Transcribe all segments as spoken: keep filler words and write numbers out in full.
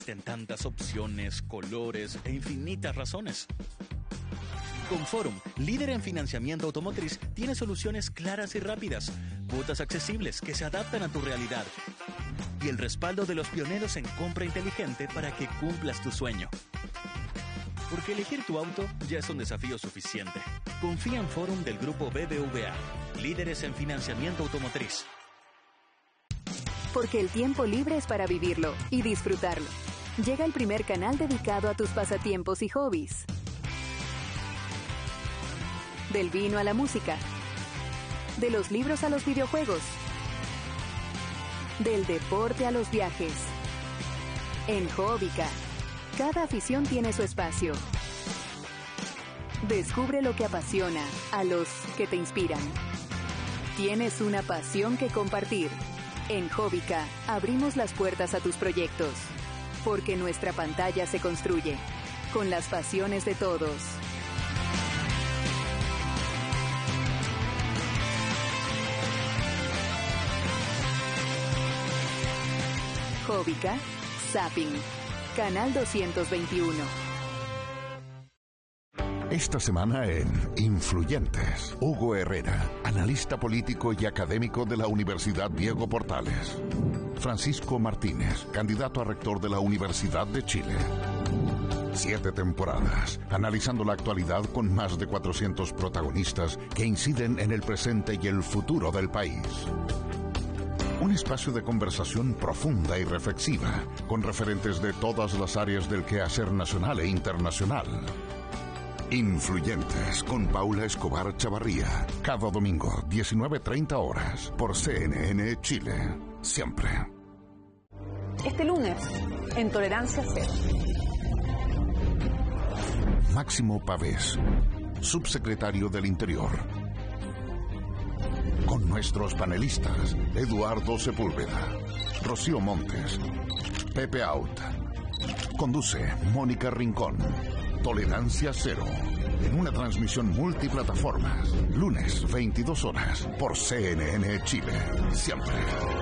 En tantas opciones, colores e infinitas razones. Con Forum, líder en financiamiento automotriz, tiene soluciones claras y rápidas, cuotas accesibles que se adaptan a tu realidad y el respaldo de los pioneros en compra inteligente para que cumplas tu sueño. Porque elegir tu auto ya es un desafío suficiente. Confía en Forum del grupo B B V A, líderes en financiamiento automotriz. Porque el tiempo libre es para vivirlo y disfrutarlo. Llega el primer canal dedicado a tus pasatiempos y hobbies. Del vino a la música. De los libros a los videojuegos. Del deporte a los viajes. En Hobbica, cada afición tiene su espacio. Descubre lo que apasiona a los que te inspiran. Tienes una pasión que compartir. En Hobbica, abrimos las puertas a tus proyectos. Porque nuestra pantalla se construye con las pasiones de todos. Hobbica, Zapping, Canal doscientos veintiuno. Esta semana en Influyentes, Hugo Herrera, analista político y académico de la Universidad Diego Portales. Francisco Martínez, candidato a rector de la Universidad de Chile. Siete temporadas, analizando la actualidad con más de cuatrocientos protagonistas que inciden en el presente y el futuro del país. Un espacio de conversación profunda y reflexiva, con referentes de todas las áreas del quehacer nacional e internacional. Influyentes, con Paula Escobar Chavarría. Cada domingo, diecinueve treinta horas, por C N N Chile. Siempre. Este lunes, en Tolerancia Cero. Máximo Pavés, subsecretario del Interior. Con nuestros panelistas, Eduardo Sepúlveda, Rocío Montes, Pepe Out. Conduce Mónica Rincón. Tolerancia Cero, en una transmisión multiplataformas, lunes veintidós horas, por C N N Chile. Siempre.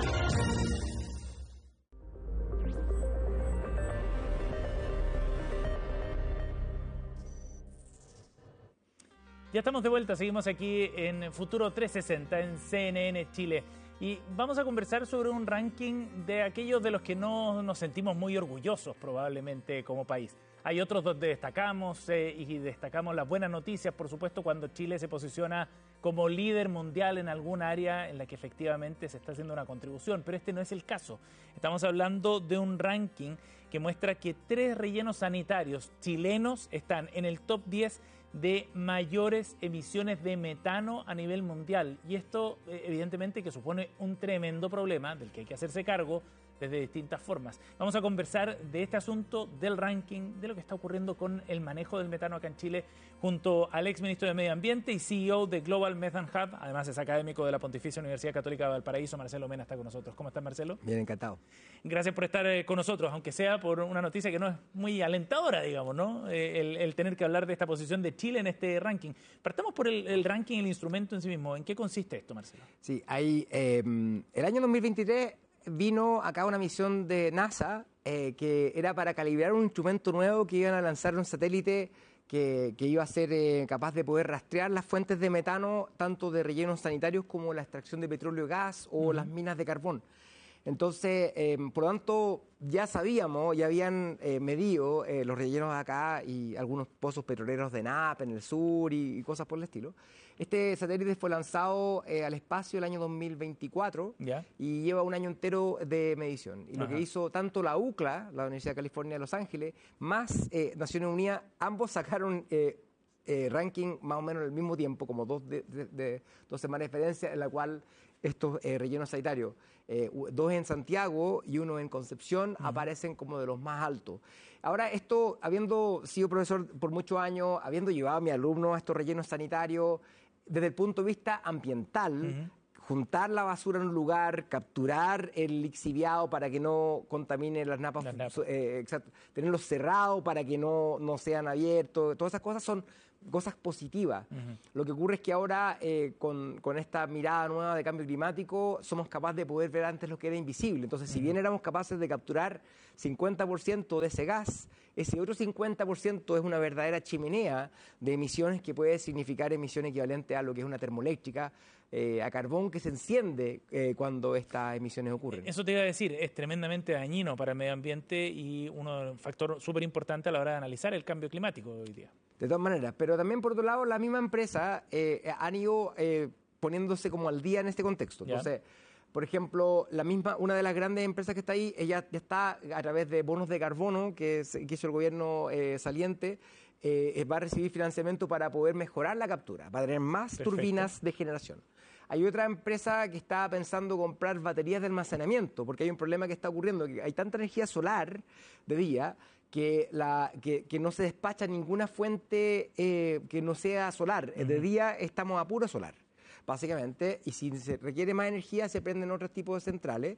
Ya estamos de vuelta, seguimos aquí en Futuro trescientos sesenta en C N N Chile y vamos a conversar sobre un ranking de aquellos de los que no nos sentimos muy orgullosos probablemente como país. Hay otros donde destacamos eh, y destacamos las buenas noticias, por supuesto, cuando Chile se posiciona como líder mundial en alguna área en la que efectivamente se está haciendo una contribución, pero este no es el caso. Estamos hablando de un ranking que muestra que tres rellenos sanitarios chilenos están en el top diez de mayores emisiones de metano a nivel mundial. Y esto, evidentemente, que supone un tremendo problema del que hay que hacerse cargo desde distintas formas. Vamos a conversar de este asunto, del ranking, de lo que está ocurriendo con el manejo del metano acá en Chile, junto al ex ministro de Medio Ambiente y C E O de Global Methane Hub, además es académico de la Pontificia Universidad Católica de Valparaíso. Marcelo Mena está con nosotros. ¿Cómo estás, Marcelo? Bien, encantado. Gracias por estar eh, con nosotros, aunque sea por una noticia que no es muy alentadora, digamos, ¿no? Eh, el, el tener que hablar de esta posición de Chile en este ranking. Partamos por el, el ranking, el instrumento en sí mismo. ¿En qué consiste esto, Marcelo? Sí, hay, eh, el año dos mil veintitrés vino acá una misión de NASA eh, que era para calibrar un instrumento nuevo que iban a lanzar un satélite que, que iba a ser eh, capaz de poder rastrear las fuentes de metano, tanto de rellenos sanitarios como la extracción de petróleo y gas o uh-huh. las minas de carbón. Entonces, eh, por lo tanto, ya sabíamos, ya habían eh, medido eh, los rellenos acá y algunos pozos petroleros de N A P en el sur y, y cosas por el estilo. Este satélite fue lanzado eh, al espacio el año dos mil veinticuatro ¿Ya? Y lleva un año entero de medición. Y Ajá. lo que hizo tanto la U C L A, la Universidad de California de Los Ángeles, más eh, Naciones Unidas, ambos sacaron eh, eh, ranking más o menos al mismo tiempo, como dos, de, de, de, dos semanas de diferencia, en la cual estos eh, rellenos sanitarios, eh, dos en Santiago y uno en Concepción, uh-huh. aparecen como de los más altos. Ahora, esto, habiendo sido profesor por muchos años, habiendo llevado a mis alumnos a estos rellenos sanitarios, desde el punto de vista ambiental, uh-huh. juntar la basura en un lugar, capturar el lixiviado para que no contamine las napas, las napas. Eh, exacto, tenerlos cerrados para que no, no sean abiertos, todas esas cosas son cosas positivas. Uh-huh. Lo que ocurre es que ahora, eh, con, con esta mirada nueva de cambio climático, somos capaces de poder ver antes lo que era invisible. Entonces, uh-huh. si bien éramos capaces de capturar cincuenta por ciento de ese gas, ese otro cincuenta por ciento es una verdadera chimenea de emisiones que puede significar emisión equivalente a lo que es una termoeléctrica, eh, a carbón que se enciende eh, cuando estas emisiones ocurren. Eso te iba a decir, es tremendamente dañino para el medio ambiente y un factor súper importante a la hora de analizar el cambio climático hoy día. De todas maneras, pero también por otro lado, la misma empresa eh, han ido eh, poniéndose como al día en este contexto. Entonces, yeah. por ejemplo, la misma, una de las grandes empresas que está ahí, ella ya está a través de bonos de carbono que, es, que hizo el gobierno eh, saliente, eh, va a recibir financiamiento para poder mejorar la captura, para tener más Perfecto. turbinas de generación. Hay otra empresa que está pensando comprar baterías de almacenamiento, porque hay un problema que está ocurriendo, que hay tanta energía solar de día que, la, que, que no se despacha ninguna fuente eh, que no sea solar. Uh-huh. De día estamos a puro solar, básicamente, y si se requiere más energía se prenden otros tipos de centrales,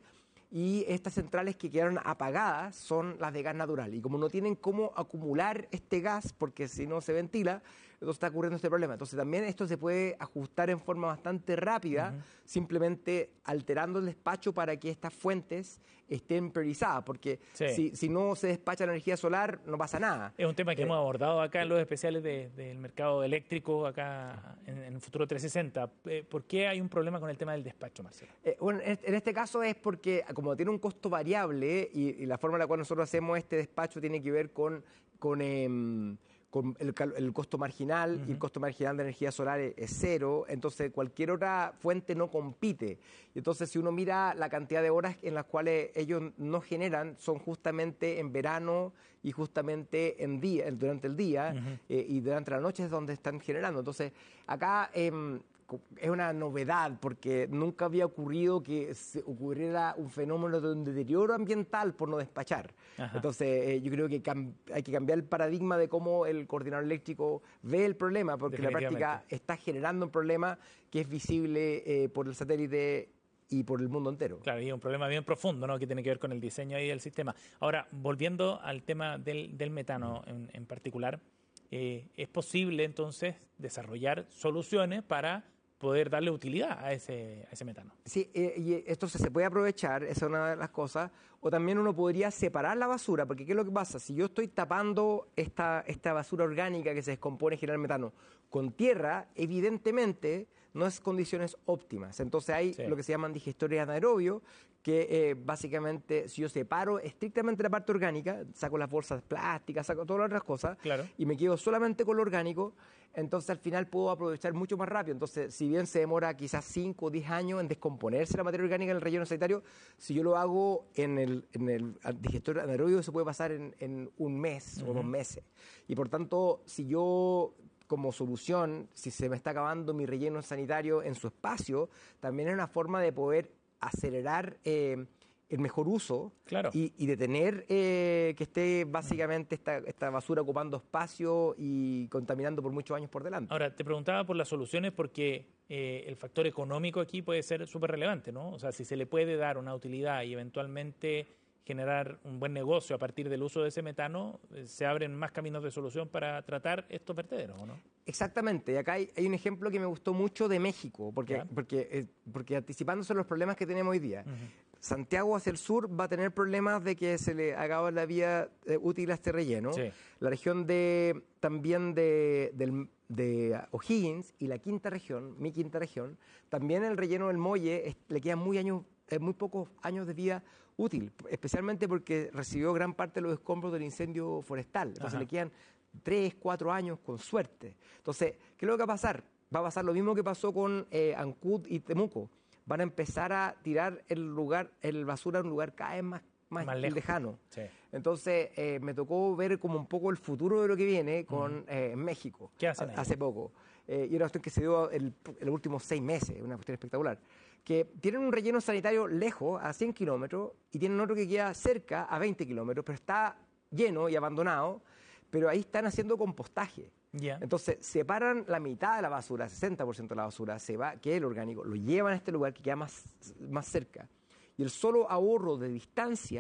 y estas centrales que quedaron apagadas son las de gas natural, y como no tienen cómo acumular este gas, porque si no se ventila, entonces está ocurriendo este problema. Entonces también esto se puede ajustar en forma bastante rápida, uh-huh. simplemente alterando el despacho para que estas fuentes estén priorizadas, porque sí. si, si no se despacha la energía solar, no pasa nada. Es un tema que eh, hemos abordado acá en los especiales de, del mercado eléctrico, acá en, en Futuro trescientos sesenta. Eh, ¿Por qué hay un problema con el tema del despacho, Marcelo? Eh, bueno, en este caso es porque, como tiene un costo variable, y, y la forma en la cual nosotros hacemos este despacho tiene que ver con... con eh, con el, el costo marginal, uh-huh. y el costo marginal de energía solar es, es cero, entonces cualquier otra fuente no compite. Y entonces si uno mira la cantidad de horas en las cuales ellos no generan, son justamente en verano y justamente en día, durante el día, uh-huh. eh, y durante la noche es donde están generando. Entonces acá... Eh, es una novedad porque nunca había ocurrido que se ocurriera un fenómeno de un deterioro ambiental por no despachar. Ajá. Entonces eh, yo creo que cam- hay que cambiar el paradigma de cómo el coordinador eléctrico ve el problema, porque en la práctica está generando un problema que es visible eh, por el satélite y por el mundo entero. Claro, y es un problema bien profundo, ¿no?, que tiene que ver con el diseño ahí del sistema. Ahora, volviendo al tema del, del metano en, en particular, eh, ¿es posible entonces desarrollar soluciones para poder darle utilidad a ese, a ese metano? Sí, eh, y esto se puede aprovechar, esa es una de las cosas, o también uno podría separar la basura, porque ¿qué es lo que pasa? Si yo estoy tapando esta, esta basura orgánica que se descompone y genera metano con tierra, evidentemente no es condiciones óptimas. Entonces hay sí. lo que se llaman digestores anaerobios, que eh, básicamente si yo separo estrictamente la parte orgánica, saco las bolsas plásticas, saco todas las otras cosas, claro. y me quedo solamente con lo orgánico, entonces al final puedo aprovechar mucho más rápido. Entonces, si bien se demora quizás cinco o diez años en descomponerse la materia orgánica en el relleno sanitario, si yo lo hago en el, en el digestor anaerobio, eso puede pasar en, en un mes uh-huh. o dos meses. Y por tanto, si yo... como solución, si se me está acabando mi relleno sanitario en su espacio, también es una forma de poder acelerar eh, el mejor uso claro. y, y detener eh, que esté básicamente esta, esta basura ocupando espacio y contaminando por muchos años por delante. Ahora, te preguntaba por las soluciones porque eh, el factor económico aquí puede ser súper relevante, ¿no? O sea, si se le puede dar una utilidad y eventualmente generar un buen negocio a partir del uso de ese metano, se abren más caminos de solución para tratar estos vertederos, ¿o no? Exactamente. Acá hay, hay un ejemplo que me gustó mucho de México, porque, porque, eh, porque anticipándose los problemas que tenemos hoy día. Uh-huh. Santiago hacia el sur va a tener problemas de que se le haga la vía eh, útil a este relleno. Sí. La región de también de, del, de O'Higgins y la quinta región, mi quinta región, también el relleno del Molle es, le quedan muy, años, eh, muy pocos años de vida útil, especialmente porque recibió gran parte de los escombros del incendio forestal. Entonces Ajá. le quedan tres, cuatro años con suerte. Entonces, ¿qué es lo que va a pasar? Va a pasar lo mismo que pasó con eh, Ancud y Temuco. Van a empezar a tirar el lugar, el basura en un lugar cada vez más, más, más lejano. Sí. Entonces, eh, me tocó ver como un poco el futuro de lo que viene con uh-huh. eh, México. ¿Qué hacen a, hace poco. Eh, y una cuestión que se dio en los últimos seis meses, una cuestión espectacular. Que tienen un relleno sanitario lejos, a cien kilómetros, y tienen otro que queda cerca, a veinte kilómetros, pero está lleno y abandonado, pero ahí están haciendo compostaje. Yeah. Entonces, separan la mitad de la basura, sesenta por ciento de la basura, se va, que es el orgánico, lo llevan a este lugar que queda más, más cerca. Y el solo ahorro de distancia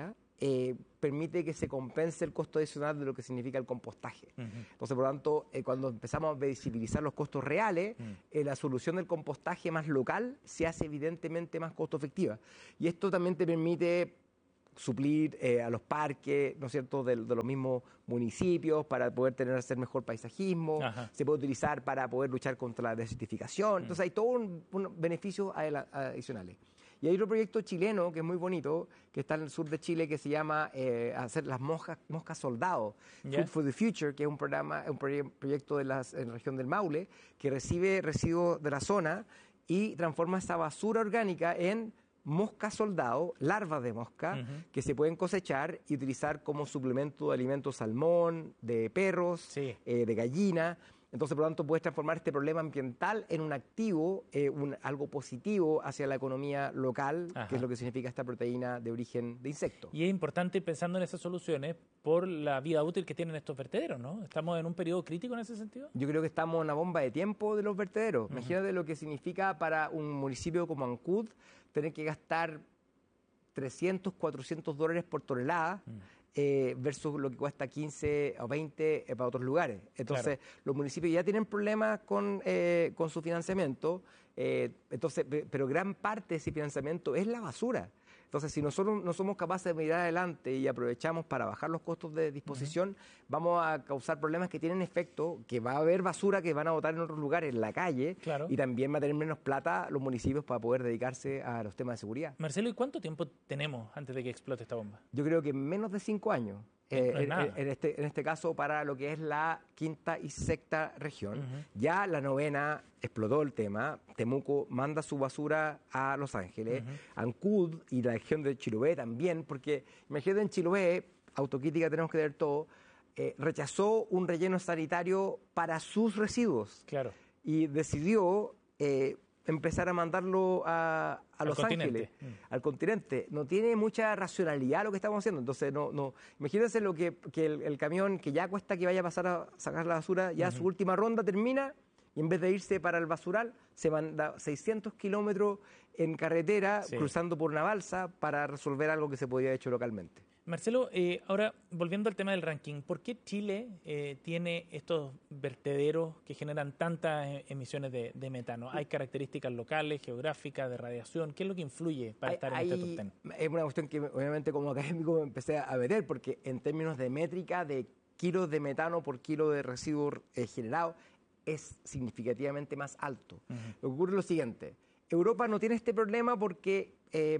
eh, permite que se compense el costo adicional de lo que significa el compostaje. Uh-huh. Entonces, por lo tanto, eh, cuando empezamos a visibilizar los costos reales, uh-huh. eh, la solución del compostaje más local se hace evidentemente más costo efectiva. Y esto también te permite suplir eh, a los parques, ¿no es cierto?, de, de los mismos municipios para poder tener hacer mejor paisajismo. Ajá. Se puede utilizar para poder luchar contra la desertificación. Mm. Entonces hay todos un, un beneficios adicionales. Y hay otro proyecto chileno que es muy bonito, que está en el sur de Chile, que se llama eh, hacer las moscas, moscas soldado, yeah. Food for the Future, que es un programa, un proye- proyecto de las, en la región del Maule, que recibe residuos de la zona y transforma esa basura orgánica en moscas soldado, larvas de mosca, uh-huh. que se pueden cosechar y utilizar como suplemento de alimentos salmón, de perros, sí. eh, de gallina. Entonces, por lo tanto, puedes transformar este problema ambiental en un activo, eh, un, algo positivo hacia la economía local, Ajá. que es lo que significa esta proteína de origen de insecto. Y es importante pensando en esas soluciones por la vida útil que tienen estos vertederos, ¿no? ¿Estamos en un periodo crítico en ese sentido? Yo creo que estamos en una bomba de tiempo de los vertederos. Uh-huh. Imagínate lo que significa para un municipio como Ancud tener que gastar trescientos, cuatrocientos dólares por tonelada, uh-huh. Eh, versus lo que cuesta quince o veinte eh, para otros lugares. Entonces, claro. los municipios ya tienen problemas con, eh, con su financiamiento, eh, entonces, pero gran parte de ese financiamiento es la basura. Entonces, si nosotros no somos capaces de mirar adelante y aprovechamos para bajar los costos de disposición, uh-huh. vamos a causar problemas que tienen efecto, que va a haber basura que van a botar en otros lugares, en la calle, claro. y también va a tener menos plata los municipios para poder dedicarse a los temas de seguridad. Marcelo, ¿y cuánto tiempo tenemos antes de que explote esta bomba? Yo creo que menos de cinco años. Eh, no en, en, este, en este caso, para lo que es la quinta y sexta región. Uh-huh. Ya la novena explotó el tema. Temuco manda su basura a Los Ángeles. Uh-huh. Ancud y la región de Chiloé también, porque imagínate en Chiloé, autocrítica tenemos que ver todo, eh, rechazó un relleno sanitario para sus residuos. Claro. Y decidió eh, empezar a mandarlo a, a Los Ángeles, mm. al continente. No tiene mucha racionalidad lo que estamos haciendo. Entonces, no, no. Imagínense lo que, que el, el camión que ya cuesta que vaya a pasar a sacar la basura, ya uh-huh. su última ronda termina y en vez de irse para el basural, se manda seiscientos kilómetros en carretera, sí. cruzando por una balsa para resolver algo que se podía haber hecho localmente. Marcelo, eh, ahora volviendo al tema del ranking, ¿por qué Chile eh, tiene estos vertederos que generan tantas emisiones de, de metano? ¿Hay características locales, geográficas, de radiación? ¿Qué es lo que influye para hay, estar en hay, este top ten? Es una cuestión que obviamente como académico me empecé a ver, porque en términos de métrica de kilos de metano por kilo de residuos eh, generado es significativamente más alto. Uh-huh. Lo que ocurre es lo siguiente, Europa no tiene este problema porque... Eh,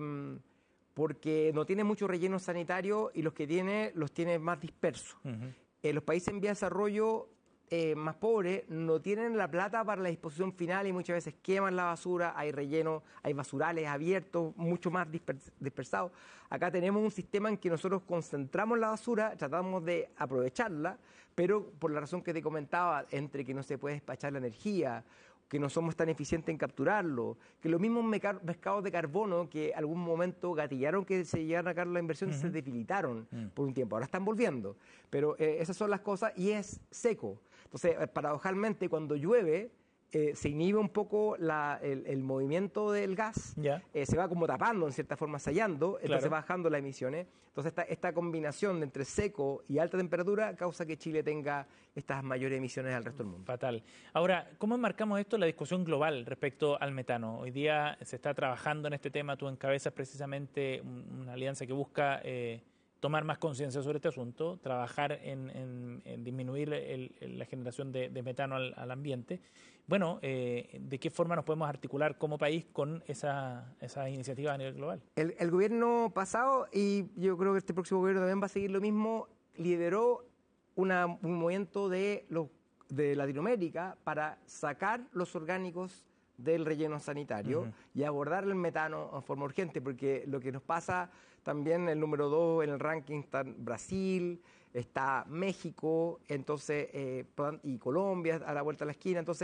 porque no tiene mucho relleno sanitario y los que tiene los tiene más dispersos. Uh-huh. Eh, los países en vía de desarrollo eh, más pobres no tienen la plata para la disposición final y muchas veces queman la basura, hay relleno, hay basurales abiertos, mucho más dispers- dispersados. Acá tenemos un sistema en que nosotros concentramos la basura, tratamos de aprovecharla, pero por la razón que te comentaba, entre que no se puede despachar la energía, que no somos tan eficientes en capturarlo, que los mismos meca- mercados de carbono que algún momento gatillaron que se llegaran a caer la inversión uh-huh. se debilitaron uh-huh. por un tiempo, ahora están volviendo, pero eh, esas son las cosas y es seco. Entonces, eh, paradojalmente, cuando llueve, eh, se inhibe un poco la, el, el movimiento del gas, yeah. eh, se va como tapando, en cierta forma, sellando, entonces claro. bajando las emisiones. Entonces, esta, esta combinación de entre seco y alta temperatura causa que Chile tenga estas mayores emisiones al resto del mundo. Fatal. Ahora, ¿cómo enmarcamos esto en la discusión global respecto al metano? Hoy día se está trabajando en este tema, tú encabezas precisamente una alianza que busca eh, tomar más conciencia sobre este asunto, trabajar en, en, en disminuir el, el, la generación de, de metano al, al ambiente. Bueno, eh, ¿de qué forma nos podemos articular como país con esa, esa iniciativa a nivel global? El, el gobierno pasado, y yo creo que este próximo gobierno también va a seguir lo mismo, lideró una, un movimiento de, los, de Latinoamérica para sacar los orgánicos del relleno sanitario uh-huh. y abordar el metano en forma urgente, porque lo que nos pasa también, el número dos en el ranking está Brasil, está México, entonces eh, y Colombia a la vuelta de la esquina, entonces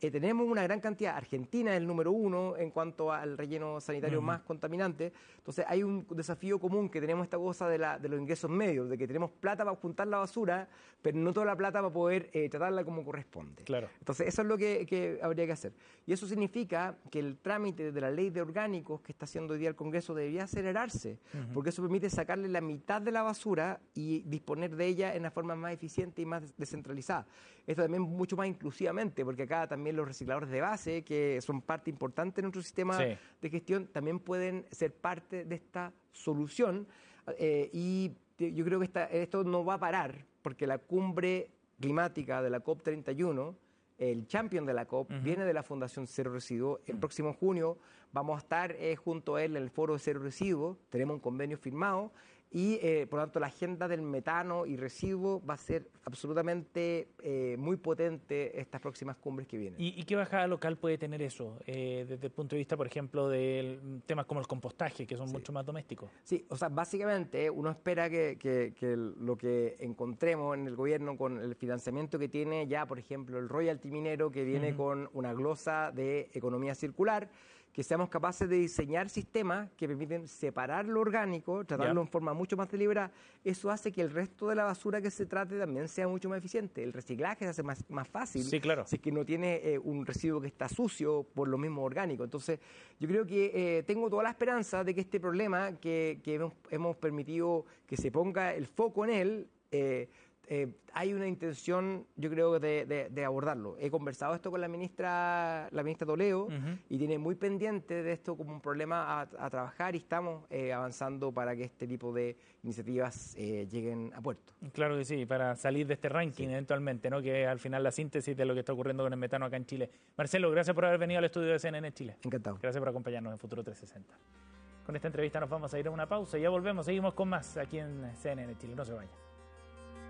eh, tenemos una gran cantidad. Argentina es el número uno en cuanto al relleno sanitario uh-huh. más contaminante. Entonces hay un desafío común que tenemos esta cosa de, la, de los ingresos medios, de que tenemos plata para juntar la basura, pero no toda la plata para poder eh, tratarla como corresponde. Claro. Entonces eso es lo que, que habría que hacer. Y eso significa que el trámite de la ley de orgánicos que está haciendo hoy día el Congreso debería acelerarse, uh-huh. porque eso permite sacarle la mitad de la basura y disponer de ella en una forma más eficiente y más descentralizada. Esto también mucho más inclusivamente, porque acá también los recicladores de base, que son parte importante de nuestro sistema sí. de gestión, también pueden ser parte de esta solución. Eh, y yo creo que esta, esto no va a parar, porque la cumbre climática de la COP treinta y uno, el champion de la COP, uh-huh. viene de la Fundación Cero Residuo. El uh-huh. próximo junio vamos a estar eh, junto a él en el foro de Cero Residuo, tenemos un convenio firmado, y eh, por lo tanto la agenda del metano y residuo va a ser absolutamente eh, muy potente estas próximas cumbres que vienen. ¿Y, y qué bajada local puede tener eso eh, desde el punto de vista, por ejemplo, de temas como el compostaje, que son sí. mucho más domésticos? Sí, o sea, básicamente uno espera que, que, que lo que encontremos en el gobierno con el financiamiento que tiene ya, por ejemplo, el royalty minero, que viene uh-huh. con una glosa de economía circular, que seamos capaces de diseñar sistemas que permiten separar lo orgánico, tratarlo yeah. en forma mucho más deliberada. Eso hace que el resto de la basura que se trate también sea mucho más eficiente. El reciclaje se hace más, más fácil sí, claro. si es que no tiene eh, un residuo que está sucio por lo mismo orgánico. Entonces, yo creo que eh, tengo toda la esperanza de que este problema que, que hemos, hemos permitido que se ponga el foco en él, eh, Eh, hay una intención, yo creo, de, de, de abordarlo. He conversado esto con la ministra, la ministra Toledo, uh-huh. y tiene muy pendiente de esto como un problema a, a trabajar, y estamos eh, avanzando para que este tipo de iniciativas eh, lleguen a puerto. Claro que sí, para salir de este ranking sí. eventualmente, ¿no? Que es al final la síntesis de lo que está ocurriendo con el metano acá en Chile. Marcelo, gracias por haber venido al estudio de C N N Chile. Encantado. Gracias por acompañarnos en Futuro trescientos sesenta. Con esta entrevista nos vamos a ir a una pausa y ya volvemos, seguimos con más aquí en C N N Chile. No se vayan.